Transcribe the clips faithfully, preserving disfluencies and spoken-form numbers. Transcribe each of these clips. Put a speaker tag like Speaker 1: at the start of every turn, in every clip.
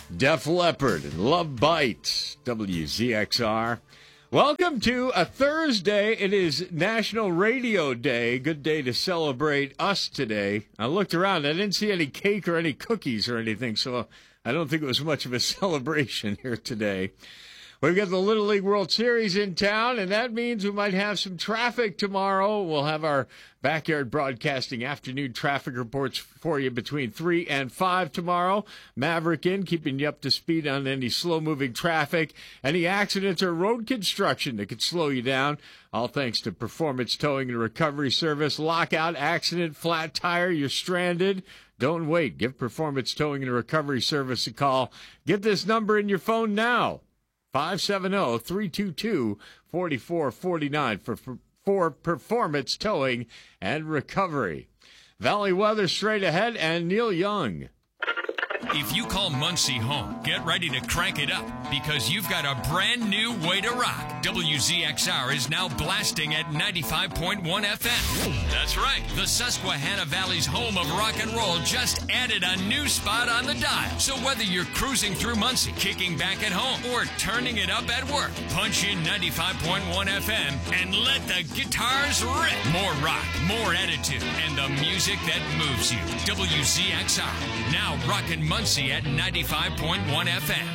Speaker 1: Def Leppard and Love Bites, W Z X R. Welcome to a Thursday. It is National Radio Day. Good day to celebrate us today. I looked around. I didn't see any cake or any cookies or anything, so I don't think it was much of a celebration here today. We've got the Little League World Series in town, and that means we might have some traffic tomorrow. We'll have our backyard broadcasting afternoon traffic reports for you between three and five tomorrow. Maverick in, keeping you up to speed on any slow-moving traffic, any accidents or road construction that could slow you down. All thanks to Performance Towing and Recovery Service. Lockout, accident, flat tire, you're stranded. Don't wait. Give Performance Towing and Recovery Service a call. Get this number in your phone now. five seven zero, three two two, four four four nine for, for, for Performance Towing and Recovery. Valley weather straight ahead, and Neil Young.
Speaker 2: If you call Muncie home, get ready to crank it up because you've got a brand new way to rock. W Z X R is now blasting at ninety-five point one F M. That's right. The Susquehanna Valley's home of rock and roll just added a new spot on the dial. So whether you're cruising through Muncie, kicking back at home, or turning it up at work, punch in ninety-five point one F M and let the guitars rip. More rock, more attitude, and the music that moves you. W Z X R, now rockin' Muncie at ninety-five point one F M.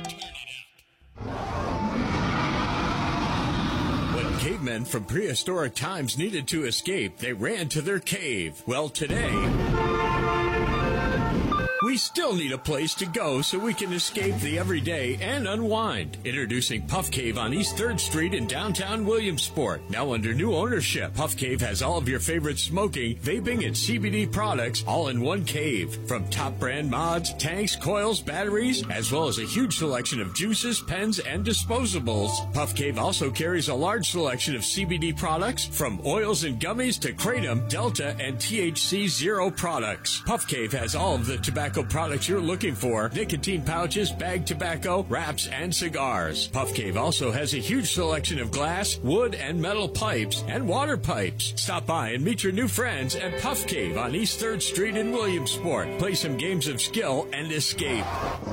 Speaker 1: When cavemen from prehistoric times needed to escape, they ran to their cave. Well, today, we still need a place to go so we can escape the everyday and unwind. Introducing Puff Cave on East third Street in downtown Williamsport. Now under new ownership, Puff Cave has all of your favorite smoking, vaping, and C B D products all in one cave. From top brand mods, tanks, coils, batteries, as well as a huge selection of juices, pens, and disposables. Puff Cave also carries a large selection of C B D products, from oils and gummies to Kratom, Delta, and T H C Zero products. Puff Cave has all of the tobacco products you're looking for: nicotine pouches, bagged tobacco, wraps, and cigars. Puff Cave also has a huge selection of glass, wood, and metal pipes and water pipes. Stop by and meet your new friends at Puff Cave on East third Street in Williamsport. Play some games of skill and escape.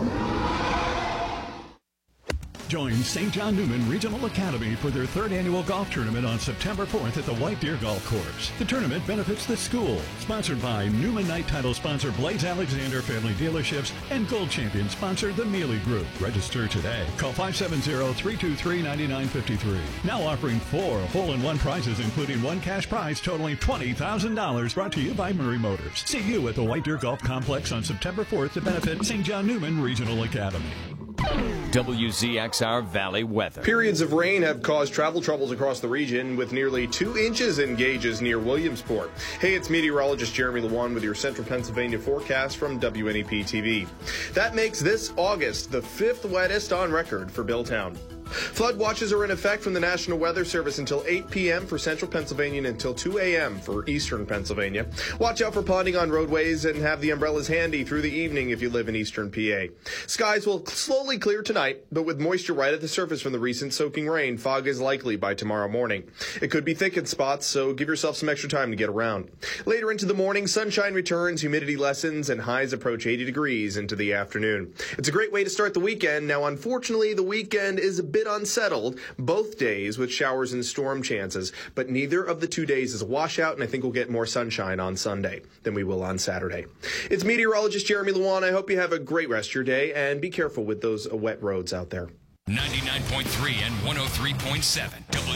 Speaker 3: Join Saint John Newman Regional Academy for their third annual golf tournament on September fourth at the White Deer Golf Course. The tournament benefits the school. Sponsored by Newman Knight title sponsor Blades Alexander Family Dealerships and Gold Champion sponsor the Mealy Group. Register today. Call five seven zero, three two three, nine nine five three. Now offering four hole-in-one prizes, including one cash prize totaling twenty thousand dollars. Brought to you by Murray Motors. See you at the White Deer Golf Complex on September fourth to benefit Saint John Newman Regional Academy.
Speaker 2: W Z X R Valley weather.
Speaker 4: Periods of rain have caused travel troubles across the region, with nearly two inches in gauges near Williamsport. Hey, it's meteorologist Jeremy Lewan with your Central Pennsylvania forecast from W N E P T V. That makes this August the fifth wettest on record for Billtown. Flood watches are in effect from the National Weather Service until eight p.m. for central Pennsylvania and until two a.m. for eastern Pennsylvania. Watch out for ponding on roadways and have the umbrellas handy through the evening if you live in eastern P A. Skies will slowly clear tonight, but with moisture right at the surface from the recent soaking rain, fog is likely by tomorrow morning. It could be thick in spots, so give yourself some extra time to get around. Later into the morning, sunshine returns, humidity lessens, and highs approach eighty degrees into the afternoon. It's a great way to start the weekend. Now, unfortunately, the weekend is a bit unsettled both days with showers and storm chances, but neither of the two days is a washout, and I think we'll get more sunshine on Sunday than we will on Saturday. It's meteorologist Jeremy Lewan. I hope you have a great rest of your day, and be careful with those wet roads out there.
Speaker 2: ninety-nine point three and one oh three point seven W